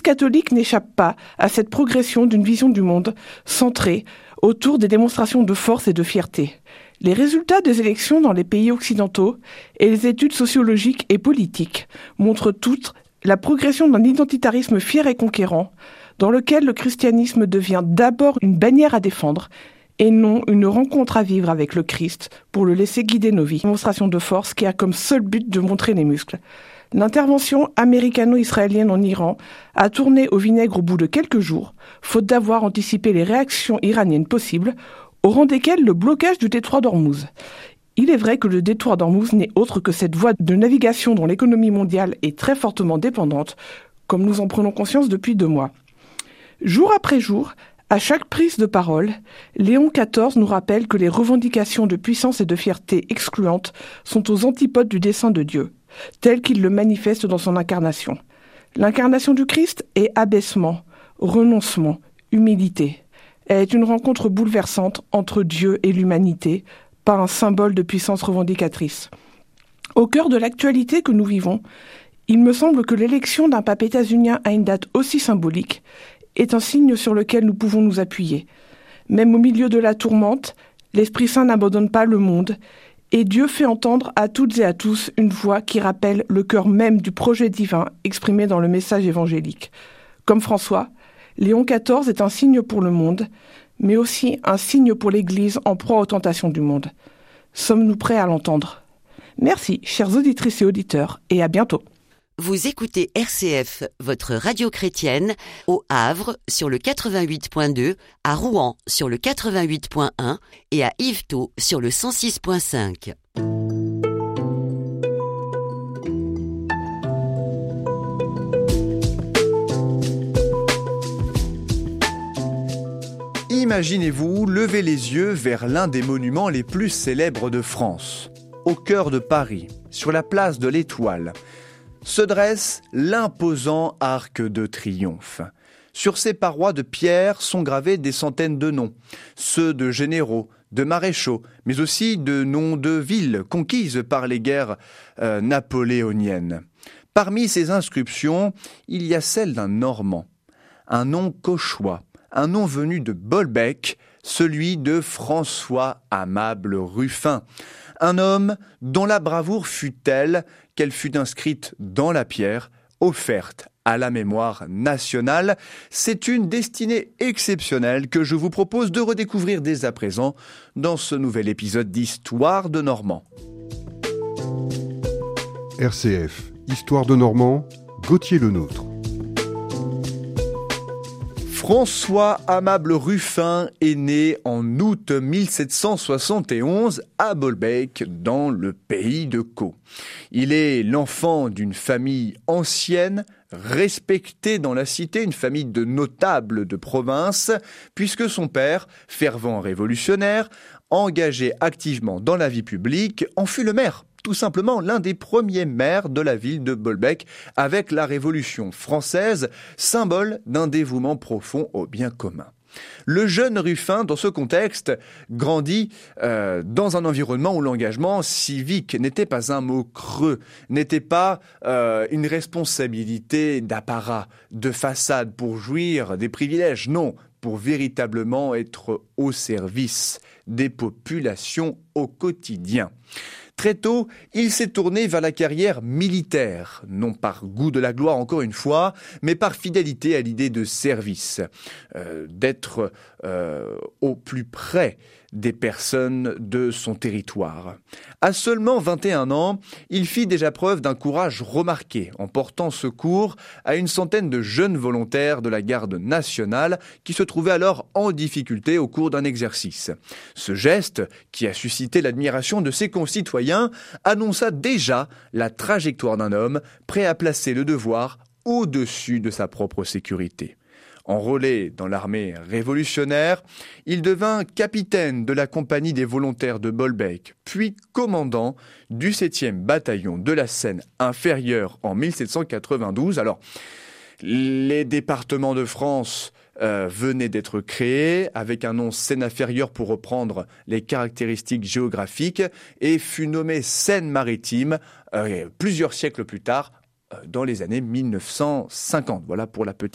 catholique n'échappe pas à cette progression d'une vision du monde centrée autour des démonstrations de force et de fierté. Les résultats des élections dans les pays occidentaux et les études sociologiques et politiques montrent toutes la progression d'un identitarisme fier et conquérant, dans lequel le christianisme devient d'abord une bannière à défendre et non une rencontre à vivre avec le Christ pour le laisser guider nos vies. Une démonstration de force qui a comme seul but de montrer les muscles. L'intervention américano-israélienne en Iran a tourné au vinaigre au bout de quelques jours, faute d'avoir anticipé les réactions iraniennes possibles, au rang desquelles le blocage du détroit d'Ormuz. Il est vrai que le détroit d'Ormuz n'est autre que cette voie de navigation dont l'économie mondiale est très fortement dépendante, comme nous en prenons conscience depuis 2 mois. Jour après jour, à chaque prise de parole, Léon XIV nous rappelle que les revendications de puissance et de fierté excluantes sont aux antipodes du dessein de Dieu, tel qu'il le manifeste dans son incarnation. L'incarnation du Christ est abaissement, renoncement, humilité. Elle est une rencontre bouleversante entre Dieu et l'humanité, pas un symbole de puissance revendicatrice. Au cœur de l'actualité que nous vivons, il me semble que l'élection d'un pape états-unien à une date aussi symbolique est un signe sur lequel nous pouvons nous appuyer. Même au milieu de la tourmente, l'Esprit Saint n'abandonne pas le monde et Dieu fait entendre à toutes et à tous une voix qui rappelle le cœur même du projet divin exprimé dans le message évangélique. Comme François, Léon XIV est un signe pour le monde, mais aussi un signe pour l'Église en proie aux tentations du monde. Sommes-nous prêts à l'entendre ? Merci, chères auditrices et auditeurs, et à bientôt. Vous écoutez RCF, votre radio chrétienne, au Havre sur le 88.2, à Rouen sur le 88.1 et à Yvetot sur le 106.5. Imaginez-vous lever les yeux vers l'un des monuments les plus célèbres de France. Au cœur de Paris, sur la place de l'Étoile, se dresse l'imposant arc de triomphe. Sur ses parois de pierre sont gravés des centaines de noms, ceux de généraux, de maréchaux, mais aussi de noms de villes conquises par les guerres napoléoniennes. Parmi ces inscriptions, il y a celle d'un Normand, un nom cauchois, un nom venu de Bolbec, celui de François Amable Ruffin. Un homme dont la bravoure fut telle qu'elle fut inscrite dans la pierre, offerte à la mémoire nationale. C'est une destinée exceptionnelle que je vous propose de redécouvrir dès à présent dans ce nouvel épisode d'Histoire de Normand. RCF, Histoire de Normand, Gauthier Lenôtre. François Amable Ruffin est né en août 1771 à Bolbec, dans le pays de Caux. Il est l'enfant d'une famille ancienne, respectée dans la cité, une famille de notables de province, puisque son père, fervent révolutionnaire, engagé activement dans la vie publique, en fut le maire. Tout simplement l'un des premiers maires de la ville de Bolbec avec la Révolution française, symbole d'un dévouement profond au bien commun. Le jeune Ruffin, dans ce contexte, grandit dans un environnement où l'engagement civique n'était pas un mot creux, n'était pas une responsabilité d'apparat, de façade pour jouir des privilèges, non, pour véritablement être au service des populations au quotidien. Très tôt, il s'est tourné vers la carrière militaire, non par goût de la gloire encore une fois, mais par fidélité à l'idée de service, d'être au plus près des personnes de son territoire. À seulement 21 ans, il fit déjà preuve d'un courage remarqué en portant secours à une centaine de jeunes volontaires de la garde nationale qui se trouvaient alors en difficulté au cours d'un exercice. Ce geste, qui a suscité l'admiration de ses concitoyens, annonça déjà la trajectoire d'un homme prêt à placer le devoir au-dessus de sa propre sécurité. Enrôlé dans l'armée révolutionnaire, il devint capitaine de la compagnie des volontaires de Bolbec, puis commandant du 7e bataillon de la Seine inférieure en 1792. Alors, les départements de France venaient d'être créés avec un nom Seine-Inférieure pour reprendre les caractéristiques géographiques et fut nommé Seine-Maritime plusieurs siècles plus tard, dans les années 1950. Voilà pour la petite